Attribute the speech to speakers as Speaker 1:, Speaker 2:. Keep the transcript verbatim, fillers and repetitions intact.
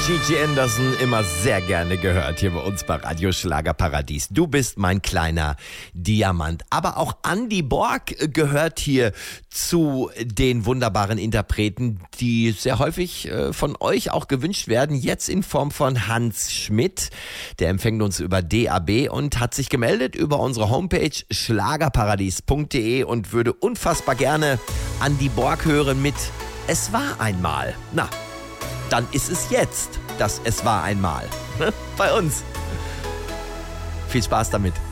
Speaker 1: Gigi Anderson, immer sehr gerne gehört hier bei uns bei Radio Schlagerparadies. Du bist mein kleiner Diamant. Aber auch Andy Borg gehört hier zu den wunderbaren Interpreten, die sehr häufig äh, von euch auch gewünscht werden. Jetzt in Form von Hans Schmidt. Der empfängt uns über D A B und hat sich gemeldet über unsere Homepage schlagerparadies punkt de und würde unfassbar gerne Andy Borg hören mit Es war einmal. Na, dann ist es jetzt, dass Es war einmal. Bei uns. Viel Spaß damit.